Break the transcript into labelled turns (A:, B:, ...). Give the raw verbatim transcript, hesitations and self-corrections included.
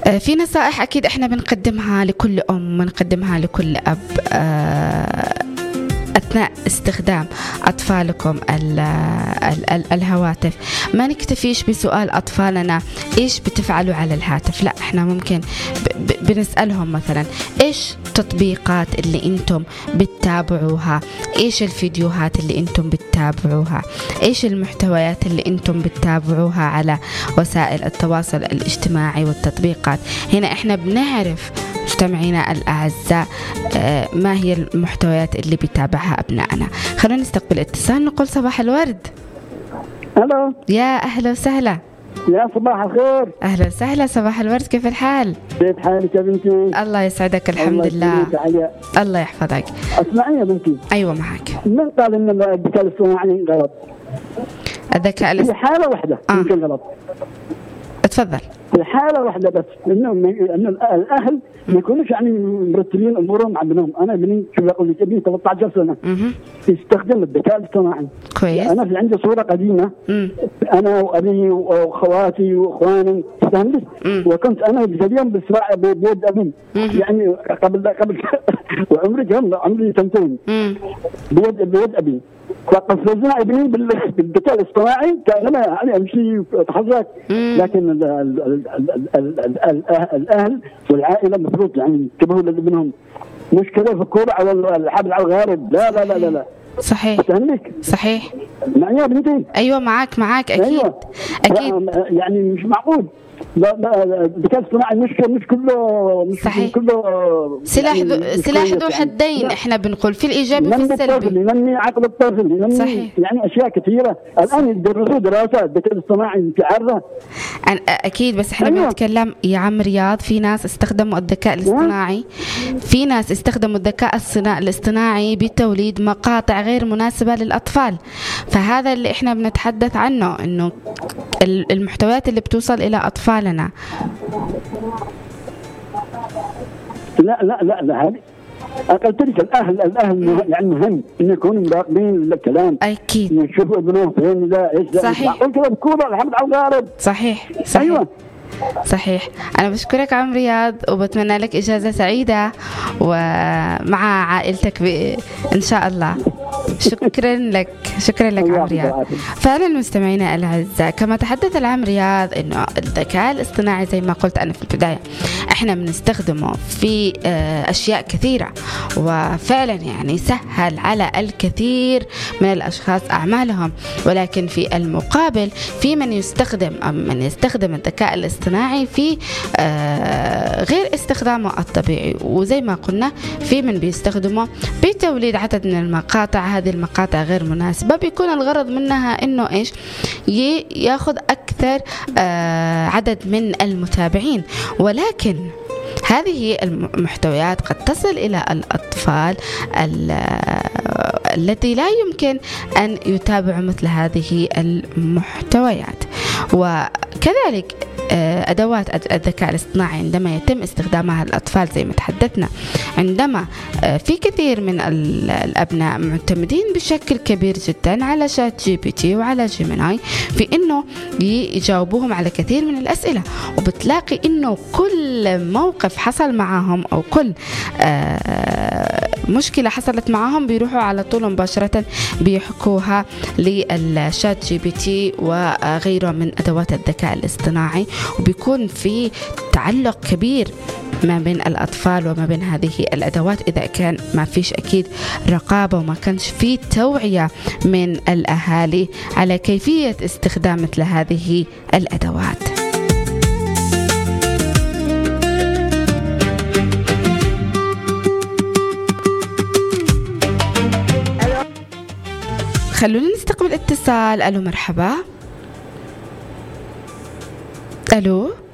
A: في نصائح أكيد إحنا بنقدمها لكل أم، بنقدمها لكل أب أثناء استخدام أطفالكم ال ال ال الهواتف. ما نكتفيش بسؤال أطفالنا إيش بتفعلوا على الهاتف، لا إحنا ممكن بنسألهم مثلا إيش التطبيقات اللي أنتم بتتابعوها، إيش الفيديوهات اللي أنتم بتتابعوها، إيش المحتويات اللي أنتم بتتابعوها على وسائل التواصل الاجتماعي والتطبيقات. هنا إحنا بنعرف مستمعينا الأعزاء ما هي المحتويات اللي بيتابعها أبنائنا. خلونا نستقبل اتصال، نقول صباح الورد.
B: ألو،
A: يا أهلا وسهلا.
B: يا صباح الخير.
A: أهلا وسهلا، صباح الورد، كيف الحال؟
B: كيف حالك يا بنتي؟
A: الله يسعدك، الحمد لله. الله يحفظك.
B: اسمعي يا بنتي.
A: أيوة معك.
B: من قال إن الذكاء الاصطناعي غلط؟
A: الذكاء الاصطناعي
B: في حالة واحدة
A: آه.
B: يمكن غلط.
A: اتفضل.
B: في حالة واحدة بس، إنه إنه الأهل ما يكونوش يعني مرتبين أمورهم مع ابنهم. أنا ابني شو أقول لك، ابني ثلاثة عشر سنة يستخدم الذكاء الاصطناعي.
A: كويس.
B: أنا في عندي صورة قديمة، مم. أنا وأبي وأخواتي وأخواني استهندس، وكنت أنا بزيهم بالسراع بيد أبي، يعني قبل قبل وعمري كم عمري سنتين بيد بيد أبي. فقفزنا ابني بالذكاء الاصطناعي كانما يعني امشي واتحرك، لكن ال ال ال ال ال الاهل والعائله المفروض يعني ينتبهوا لابنهم، مش كذا في الكوره او الالعاب الغارب. لا لا لا لا لا.
A: صحيح.
B: فهمك؟
A: صحيح.
B: معي يا بنتي؟
A: ايوه معاك معاك اكيد.
B: أيوة.
A: اكيد
B: يعني مش معقول. لا لا الذكاء الاصطناعي مش مش كله مش
A: صحيح.
B: كله
A: سلاح
B: يعني
A: ذو سلاح ذو حدين. يعني احنا بنقول في الايجابي وفي السلبي.
B: ينمي عقل الطفل، ينمي يعني اشياء كثيره. الان يدرسوا دراسات الذكاء الاصطناعي، انت عارفه.
A: اكيد، بس احنا
B: أيوة.
A: بنتكلم يا عم رياض، في ناس استخدموا الذكاء الاصطناعي في ناس استخدموا الذكاء الاصطناعي بتوليد مقاطع غير مناسبه للاطفال. فهذا اللي احنا بنتحدث عنه، انه المحتويات اللي بتوصل الى اطفالنا.
B: لا لا لا لا هذه قلت لك الاهل الاهل يعني مهم ان يكونوا مراقبين الكلام.
A: اكيد.
B: يشوفوا ابنهم فين ذا ايش ذا.
A: صحيح.
B: قلت له بكوره الحمد على الغارب.
A: صحيح صحيح.
B: أيوة.
A: صحيح. أنا بشكرك عم رياض، وبتمنى لك إجازة سعيدة ومع عائلتك إن شاء الله. شكرا لك، شكرا لك عم رياض. فعلا مستمعينا الأعزاء، كما تحدث العم رياض إنه الذكاء الاصطناعي زي ما قلت أنا في البداية إحنا بنستخدمه في أشياء كثيرة، وفعلا يعني سهل على الكثير من الأشخاص أعمالهم، ولكن في المقابل في من يستخدم أو من يستخدم الذكاء الاصطناعي في غير استخدامه الطبيعي. وزي ما قلنا في من بيستخدمه بتوليد عدد من المقاطع، هذه المقاطع غير مناسبة، بيكون الغرض منها إنه إيش ياخذ أكثر عدد من المتابعين. ولكن هذه المحتويات قد تصل إلى الأطفال التي لا يمكن أن يتابعوا مثل هذه المحتويات. وكذلك أدوات الذكاء الاصطناعي عندما يتم استخدامها الأطفال زي ما تحدثنا، عندما في كثير من الأبناء معتمدين بشكل كبير جدا على شات جي بي تي وعلى جيميناي في إنه يجاوبوهم على كثير من الأسئلة، وبتلاقي إنه كل موقف حصل معهم أو كل مشكلة حصلت معهم بيروحوا على طول مباشرة بيحكوها للشات جي بي تي وغيره من أدوات الذكاء الاصطناعي، وبيكون في تعلق كبير ما بين الأطفال وما بين هذه الأدوات إذا كان ما فيش أكيد رقابة وما كانش في توعية من الأهالي على كيفية استخدام مثل هذه الأدوات. خلونا نستقبل اتصال. ألو مرحبا. ألو